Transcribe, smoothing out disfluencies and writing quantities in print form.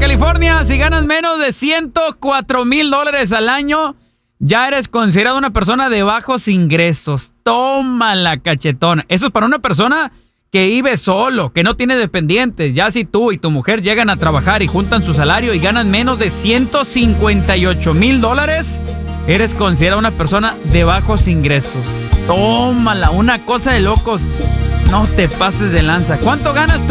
California, si ganas menos de $104,000 al año, ya eres considerado una persona de bajos ingresos. Toma la cachetona. Eso es para una persona que vive solo, que no tiene dependientes. Ya si tú y tu mujer llegan a trabajar y juntan su salario y ganan menos de $158,000, eres considerada una persona de bajos ingresos. Tómala, una cosa de locos. No te pases de lanza. ¿Cuánto ganas tú?